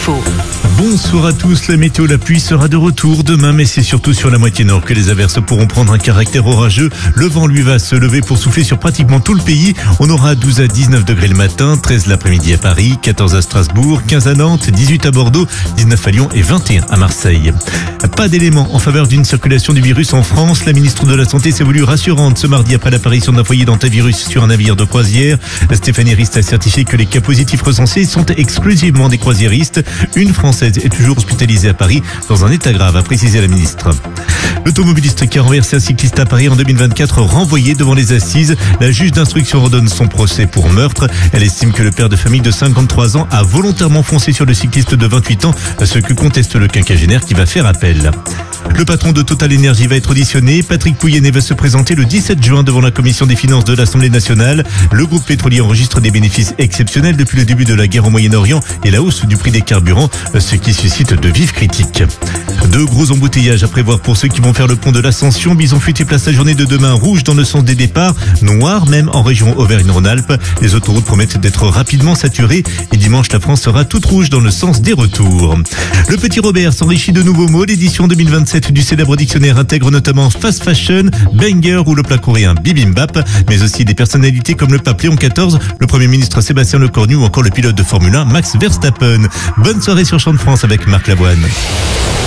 info. Bonsoir à tous, la météo, la pluie sera de retour demain, mais c'est surtout sur la moitié nord que les averses pourront prendre un caractère orageux. Le vent, lui, va se lever pour souffler sur pratiquement tout le pays. On aura 12 à 19 degrés le matin, 13 l'après-midi à Paris, 14 à Strasbourg, 15 à Nantes, 18 à Bordeaux, 19 à Lyon et 21 à Marseille. Pas d'éléments en faveur d'une circulation du virus en France. La ministre de la Santé s'est voulue rassurante ce mardi après l'apparition d'un foyer d'antivirus sur un navire de croisière. Stéphanie Rist a certifié que les cas positifs recensés sont exclusivement des croisiéristes. Une Française est toujours hospitalisée à Paris dans un état grave, a précisé la ministre. L'automobiliste qui a renversé un cycliste à Paris en 2024 renvoyé devant les assises. La juge d'instruction redonne son procès pour meurtre. Elle estime que le père de famille de 53 ans a volontairement foncé sur le cycliste de 28 ans, ce que conteste le quinquagénaire qui va faire appel. Le patron de Total Energy va être auditionné. Patrick Pouyanné va se présenter le 17 juin devant la commission des finances de l'Assemblée nationale. Le groupe pétrolier enregistre des bénéfices exceptionnels depuis le début de la guerre au Moyen-Orient et la hausse du prix des carburants, ce qui suscite de vives critiques. De gros embouteillages à prévoir pour ceux qui vont faire le pont de l'Ascension. Bison Futé place la journée de demain rouge dans le sens des départs, noir même en région Auvergne-Rhône-Alpes. Les autoroutes promettent d'être rapidement saturées et dimanche la France sera toute rouge dans le sens des retours. Le petit Robert s'enrichit de nouveaux mots. L'édition 2027 du célèbre dictionnaire intègre notamment fast fashion, banger ou le plat coréen bibimbap, mais aussi des personnalités comme le pape Léon XIV, le Premier ministre Sébastien Lecornu ou encore le pilote de Formule 1 Max Verstappen. Bonne soirée sur Champ de France avec Marc Lavoine.